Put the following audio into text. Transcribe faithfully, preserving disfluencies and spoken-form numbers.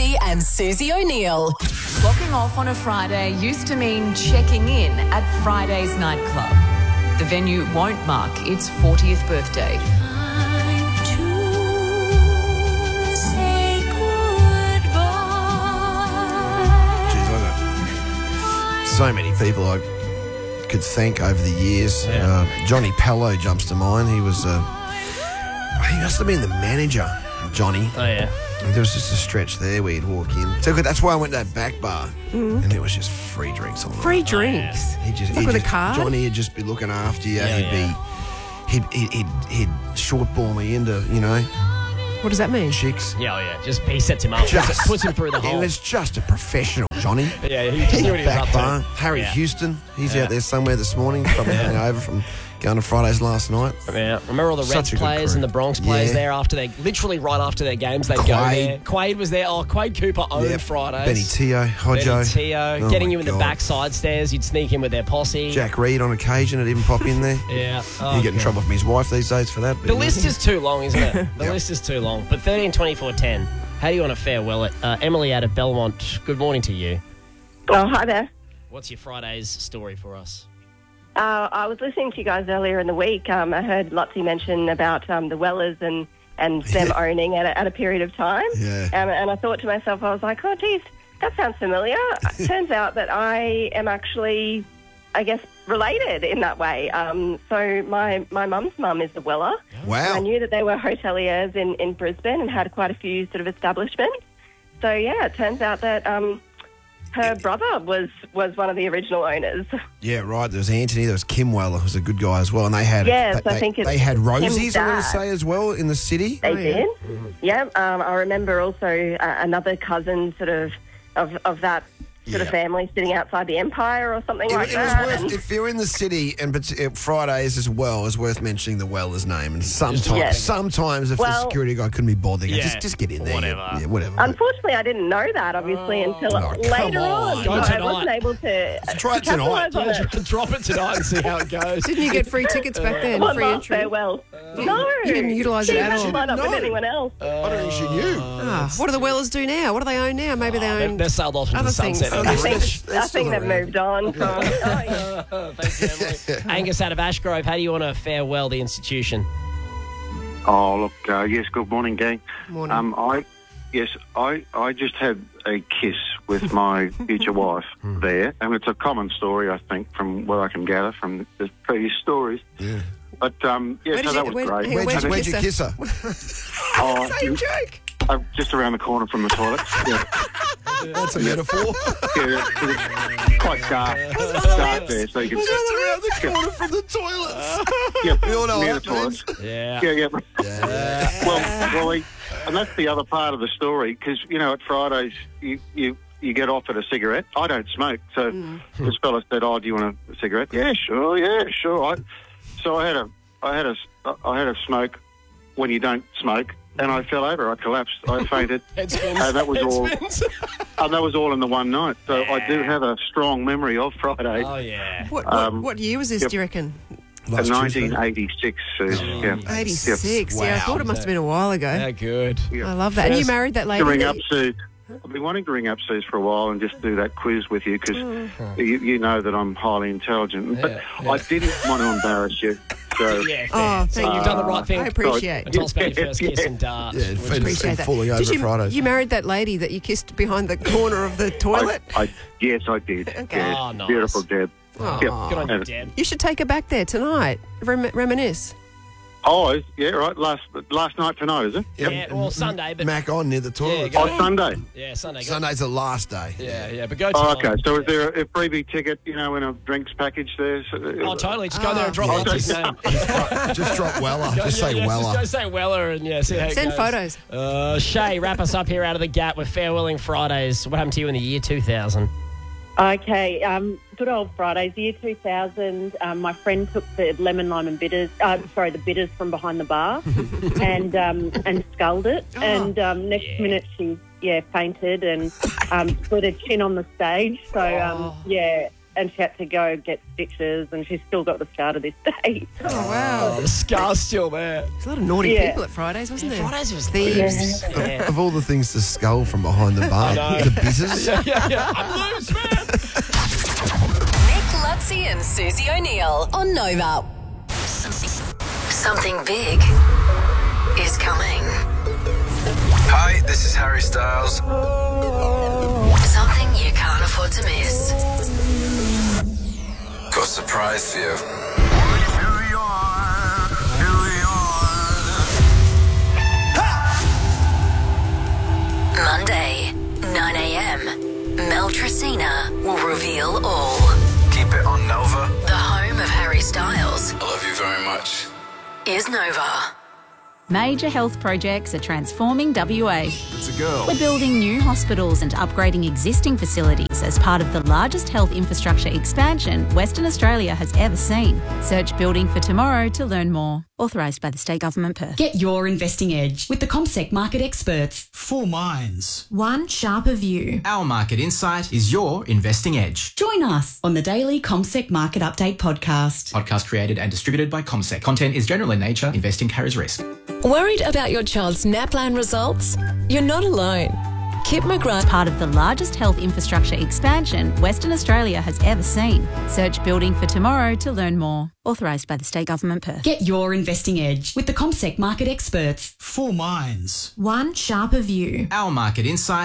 Massey and Susie O'Neill. Blocking off on a Friday used to mean checking in at Friday's nightclub. The venue won't mark its fortieth birthday. So many people I could thank over the years. Yeah. Uh, Johnny Pello jumps to mind. He was, uh, he must have been the manager, Johnny. Oh, yeah. There was just a stretch there where you'd walk in. So that's why I went to that back bar, Mm. and it was just free drinks on the Free night. drinks. He just, Like he'd with a just- card? Johnny would just be looking after you. Yeah, he'd yeah. be, he'd, he'd, he'd, he'd short ball me into, you know, What does that mean? chicks. Yeah, oh, yeah. Just he sets him up. Just- Just puts him through the He hole. was just a professional, Johnny. Yeah, he just knew what he was Back up bar. to. Harry Yeah. Houston, he's Yeah. out there somewhere this morning, probably hangover from going to Fridays last night. Yeah, remember all the Such Reds a good players crew. and the Bronx players Yeah. there after they, literally right after their games, they'd go Quaid. there. Quaid was there. Oh, Quaid Cooper owned Yep. Fridays. Benny Teo, Hodjo. Benny Teo, Oh getting my you in the God. backside stairs. You'd sneak in with their posse. Jack Reed on occasion would even pop in there. Yeah. Oh, You get in God. trouble from his wife these days for that. but The yeah. list is too long, isn't it? The Yep. list is too long. But thirteen twenty-four ten. How do you want to farewell it? Uh, Emily out of Belmont, good morning to you. Oh, hi there. What's your Friday's story for us? Uh, I was listening to you guys earlier in the week. Um, I heard Lottie mention about um, the Wellers and, and them Yeah. owning at a, at a period of time. Yeah. Um, and I thought to myself, I was like, oh, geez, that sounds familiar. Turns out that I am actually, I guess, related in that way. Um, so my, my mum's mum is a Weller. Wow. I knew that they were hoteliers in, in Brisbane and had quite a few sort of establishments. So, yeah, it turns out that um, her brother was, was one of the original owners. Yeah, right. There was Anthony. There was Kim Weller, who was a good guy as well. And they had Yes, they, I think they, it's they had Kim's Rosie's, I'm going to dad. say, as well, in the city. They Oh, yeah. did. Yeah. Um, I remember also uh, another cousin sort of of, of that sort Yeah. of family sitting outside the Empire or something It, like it was that. worth, And- if you're in the city and but uh, Fridays as well, it's worth mentioning the Weller's name. And sometimes, Yes. sometimes if the Well- security guy couldn't be bothered, you go, Yeah, just just get in there. whatever. Yeah, whatever. Unfortunately, I didn't know that, obviously, until Oh, come later on. on. Go So I tonight. wasn't able to Try it to capitalise tonight. on it. Drop it tonight and see how it goes. Didn't you get free tickets back then? One Free last entry? farewell. no. You didn't utilise it She at hasn't all. lined up with No. anyone else. I don't think she knew. Ah, what do the Wellers do now? What do they own now? Maybe they They're, own... they're sailed off into other the sunset. things. I That's- think, that's- I that's think still they've around. moved on from... oh, yeah. Thanks, Emily. Angus out of Ashgrove, how do you want to farewell the institution? Oh, look, uh, yes, good morning, gang. Morning. Um, I, yes, I, I just had a kiss with my future wife there, and it's a common story, I think, from what I can gather from the previous stories. Yeah. But, um, yeah, Where so did that you- was where- great. hang on, Where'd, where'd you, you where'd kiss you her? kiss her? Oh, Same joke. uh, just around the corner from the toilet. Yeah, That's a metaphor. yeah it's quite dark, dark there, so you can... Just around the corner from the toilets. Yeah, We all know near what the happens. toilets. Yeah. Yeah, yeah. Yeah. Well, well, we- and that's the other part of the story because you know at Fridays you you you get offered a cigarette. I don't smoke, so this fella said, "Oh, do you want a cigarette?" Yeah, sure. Yeah, sure. I, so I had a I had a I had a smoke when you don't smoke, and I fell over. I collapsed. I fainted. Head spins. Uh, that was Head all. spins. And that was all in the one night. So I do have a strong memory of Friday. Oh, yeah. What, what, Um, what year was this, yep. do you reckon? Last In Tuesday. nineteen eighty-six. Uh, yeah. eighty-six. Yeah, I Wow. thought it must have been a while ago. Yeah, good. I love that. And you married that lady? To ring that up you- Sue. I've been wanting to ring up Suze for a while and just do that quiz with you because you, you know that I'm highly intelligent. But Yeah, yeah. I didn't want to embarrass you. So Yeah, fair. Oh, so thank you've you. done the right thing. I appreciate And tell us about your first kiss in Dart. Yeah, and, which and, is- Appreciate and that. falling over Did you, Fridays. you married that lady that you kissed behind the corner of the I, toilet? I, yes, I did. Okay. Yes, Oh, nice. Beautiful, Deb. Aw. Yep. Good on you, And- Deb. You should take her back there tonight. Rem- reminisce. Oh, yeah, right. Last last night tonight, is it? Yep. Yeah, well, Sunday, but... Mac on near the toilet. go- Oh, Sunday. Yeah, Sunday. Go, Sunday's the last day. yeah, yeah, but go Oh, tonight. okay. So is there a, a freebie ticket, you know, in a drinks package there? So, Oh, totally. Just go there and drop Oh, Lottie's name. Just drop Weller. Go- Just yeah, say yeah, Weller. Just go say Weller and yeah, see how it Send goes. photos. Uh, Shay, wrap us up here out of the gap with Farewelling Fridays. What happened to you in the year two thousand? Okay, um, good old Fridays, year two thousand. Um, my friend took the lemon, lime and bitters, uh, sorry, the bitters from behind the bar and um, and sculled it. Oh. And um, next Yeah. minute she, yeah, fainted and um, split her chin on the stage. So, um, Oh. yeah, and she had to go get stitches, and she's still got the scar to this day. Oh, wow. The scar's still there. There's a lot of naughty Yeah. people at Fridays, wasn't there? Fridays was Thieves. Yeah. Of all the things to scull from behind the bar, know. the bitters. yeah, yeah, yeah. I'm loose, man. Nick Lutzi and Susie O'Neill on Nova. Something big is coming. Hi, this is Harry Styles. Something you can't afford to miss. Got a surprise for you. Monday, nine a.m. Mel Tracina will reveal all. Keep it on Nova. The home of Harry Styles I love you very much. is Nova. Major health projects are transforming W A. It's a girl. We're building new hospitals and upgrading existing facilities as part of the largest health infrastructure expansion Western Australia has ever seen. Search Building for Tomorrow to learn more. Authorised by the State Government Perth. Get your investing edge with the CommSec market experts. Four minds. One sharper view. Our market insight is your investing edge. Join us on the daily CommSec Market Update podcast. Podcast created and distributed by CommSec. Content is general in nature. Investing carries risk. Worried about your child's NAPLAN results? You're not alone. Kip McGrath, Part of the largest health infrastructure expansion Western Australia has ever seen. Search Building for Tomorrow to learn more. Authorised by the State Government Perth. Get your investing edge with the CommSec market experts. Four minds. One sharper view. Our market insight